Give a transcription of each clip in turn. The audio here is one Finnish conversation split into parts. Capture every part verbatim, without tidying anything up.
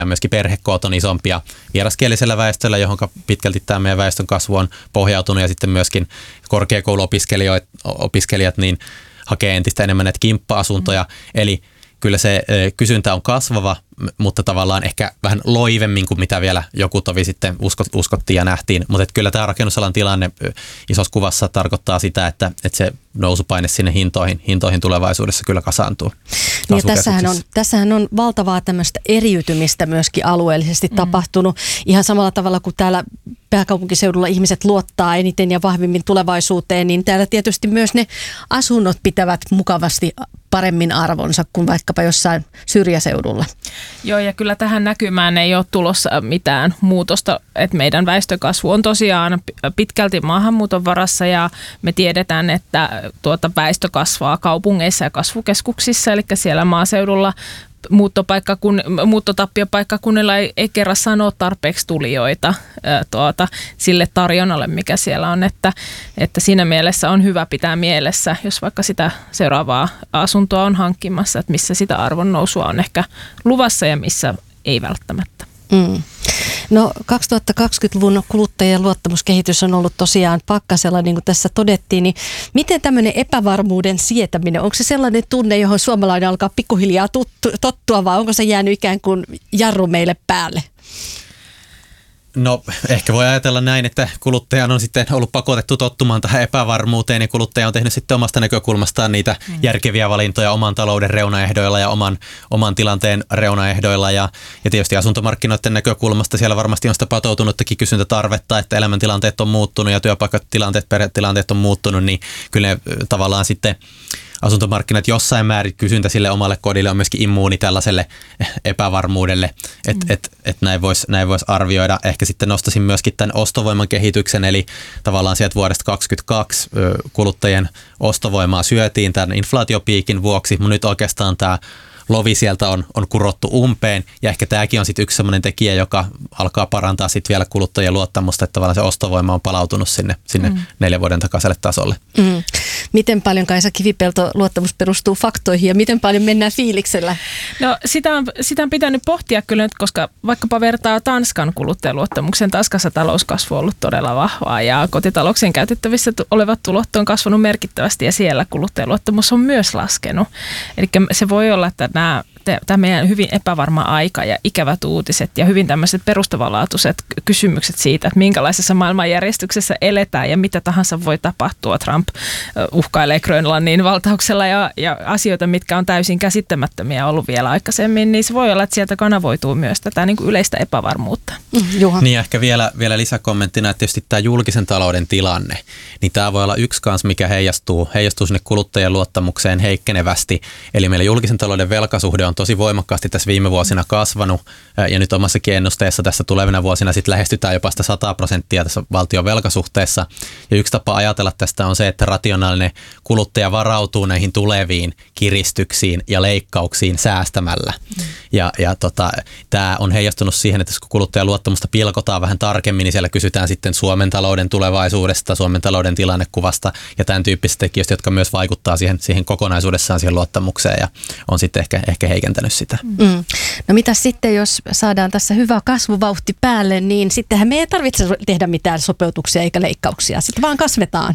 ja myöskin perhekoot on isompia vieraskielisellä väestöllä, johon pitkälti tämä meidän väestön kasvu on pohjautunut, ja sitten myöskin korkeakouluopiskelijat niin hakee entistä enemmän näitä kimppa-asuntoja, mm. eli kyllä se kysyntä on kasvava, mutta tavallaan ehkä vähän loivemmin kuin mitä vielä joku tovi sitten uskottiin ja nähtiin. Mutta kyllä tämä rakennusalan tilanne isossa kuvassa tarkoittaa sitä, että, että se nousupaine sinne hintoihin, hintoihin tulevaisuudessa kyllä kasaantuu. Niin tässähän, on, tässähän on valtavaa tämmöistä eriytymistä myöskin alueellisesti mm. tapahtunut. Ihan samalla tavalla kuin täällä pääkaupunkiseudulla ihmiset luottaa eniten ja vahvimmin tulevaisuuteen, niin täällä tietysti myös ne asunnot pitävät mukavasti paremmin arvonsa kuin vaikkapa jossain syrjäseudulla. Joo, ja kyllä tähän näkymään ei ole tulossa mitään muutosta, että meidän väestökasvu on tosiaan pitkälti maahanmuuton varassa, ja me tiedetään, että tuota väestö kasvaa kaupungeissa ja kasvukeskuksissa, eli siellä maaseudulla Muuttopaikkakun, muuttotappiopaikkakunnilla ei, ei kerran sano tarpeeksi tulijoita ää, tuota, sille tarjonnalle, mikä siellä on. Että, että siinä mielessä on hyvä pitää mielessä, jos vaikka sitä seuraavaa asuntoa on hankkimassa, että missä sitä arvonnousua on ehkä luvassa ja missä ei välttämättä. Mm. No kaksituhattakaksikymmentäluvun kuluttajien luottamuskehitys on ollut tosiaan pakkasella, niin kuin tässä todettiin, niin miten tämmöinen epävarmuuden sietäminen, onko se sellainen tunne, johon suomalainen alkaa pikkuhiljaa tuttu, tottua, vai onko se jäänyt ikään kuin jarru meille päälle? No ehkä voi ajatella näin, että kuluttajan on sitten ollut pakotettu tottumaan tähän epävarmuuteen, ja kuluttaja on tehnyt sitten omasta näkökulmastaan niitä mm. järkeviä valintoja oman talouden reunaehdoilla ja oman, oman tilanteen reunaehdoilla, ja, ja tietysti asuntomarkkinoiden näkökulmasta siellä varmasti on sitä patoutunuttakin kysyntätarvetta, että elämäntilanteet on muuttunut ja työpaikkatilanteet, perhetilanteet on muuttunut, niin kyllä ne tavallaan sitten asuntomarkkinat jossain määrin kysyntä sille omalle kodille on myöskin immuuni tällaiselle epävarmuudelle, että mm. et, et näin voisi näin vois arvioida. Ehkä sitten nostaisin myöskin tämän ostovoiman kehityksen, eli tavallaan sieltä vuodesta kaksikymmentäkaksi kuluttajien ostovoimaa syötiin tämän inflaatiopiikin vuoksi, mutta nyt oikeastaan tämä lovi sieltä on, on kurottu umpeen, ja ehkä tämäkin on sitten yksi sellainen tekijä, joka alkaa parantaa sitten vielä kuluttajien luottamusta, että tavallaan se ostovoima on palautunut sinne, sinne mm. neljän vuoden takaiselle tasolle. Mm. Miten paljon, Kaisa Kivipelto, luottamus perustuu faktoihin, ja miten paljon mennään fiiliksellä? No sitä on, sitä on pitänyt pohtia kyllä nyt, koska vaikkapa vertaa Tanskan kuluttajaluottamuksen. Tanskassa talouskasvu on ollut todella vahvaa, ja kotitalouksien käytettävissä olevat tulot on kasvanut merkittävästi, ja siellä kuluttajaluottamus on myös laskenut. Eli se voi olla, että nämä tämä meidän hyvin epävarma aika ja ikävät uutiset ja hyvin tämmöiset perustavanlaatuiset kysymykset siitä, että minkälaisessa maailmanjärjestyksessä eletään ja mitä tahansa voi tapahtua. Trump uhkailee Grönlannin valtauksella ja, ja asioita, mitkä on täysin käsittämättömiä ollut vielä aikaisemmin, niin se voi olla, että sieltä kanavoituu myös tätä niin kuin yleistä epävarmuutta. Juha. Niin ehkä vielä, vielä lisäkommenttina, että tietysti tämä julkisen talouden tilanne, niin tämä voi olla yksi kans, mikä heijastuu, heijastuu sinne kuluttajien luottamukseen heikkenevästi. Eli meillä julkisen talouden velkasuhde on tosi voimakkaasti tässä viime vuosina kasvanut, ja nyt omassakin ennusteessa tässä tulevina vuosina sitten lähestytään jopa sitä sata prosenttia tässä valtion velkasuhteessa. Ja yksi tapa ajatella tästä on se, että rationaalinen kuluttaja varautuu näihin tuleviin kiristyksiin ja leikkauksiin säästämällä. Mm. Ja, ja tota, tämä on heijastunut siihen, että kun kuluttajan luottamusta pilkotaan vähän tarkemmin, niin siellä kysytään sitten Suomen talouden tulevaisuudesta, Suomen talouden tilannekuvasta ja tämän tyyppisistä tekijöistä, jotka myös vaikuttaa siihen, siihen kokonaisuudessaan siihen luottamukseen, ja on sitten ehkä, ehkä heikentänyt sitä. Mm. No mitä sitten, jos saadaan tässä hyvä kasvuvauhti päälle, niin sittenhän me ei tarvitse tehdä mitään sopeutuksia eikä leikkauksia, sitten vaan kasvetaan.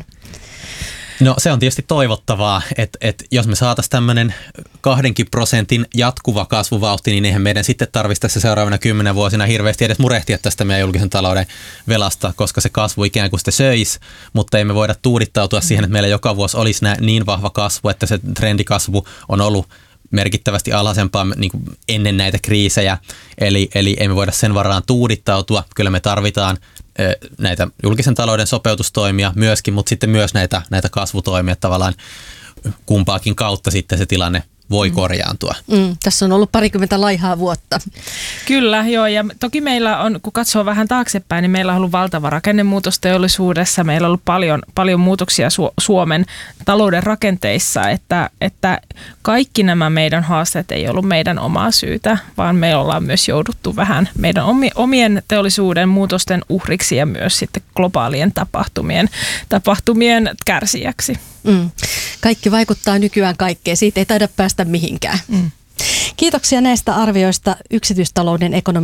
No se on tietysti toivottavaa, että, että jos me saataisiin tämmöinen kahdenkin prosentin jatkuva kasvuvauhti, niin eihän meidän sitten tarvitsisi tässä seuraavana kymmenen vuosina hirveästi edes murehtia tästä meidän julkisen talouden velasta, koska se kasvu ikään kuin sitä söisi, mutta ei me voida tuudittautua siihen, että meillä joka vuosi olisi niin vahva kasvu, että se trendikasvu on ollut merkittävästi alhaisempaa niin kuin ennen näitä kriisejä, eli, eli ei me voida sen varaan tuudittautua. Kyllä me tarvitaan ö, näitä julkisen talouden sopeutustoimia myöskin, mutta sitten myös näitä, näitä kasvutoimia, tavallaan kumpaakin kautta sitten se tilanne voi korjaantua. Mm, tässä on ollut parikymmentä laihaa vuotta. Kyllä, joo, ja toki meillä on, kun katsoo vähän taaksepäin, niin meillä on ollut valtava rakennemuutos teollisuudessa, meillä on ollut paljon, paljon muutoksia Su- Suomen talouden rakenteissa, että, että kaikki nämä meidän haasteet ei ollut meidän omaa syytä, vaan me ollaan myös jouduttu vähän meidän omien teollisuuden muutosten uhriksi ja myös sitten globaalien tapahtumien, tapahtumien kärsijäksi. Mm. Kaikki vaikuttaa nykyään kaikkeen, siitä ei taida päästä mihinkään. Mm. Kiitoksia näistä arvioista yksityistalouden ekonomi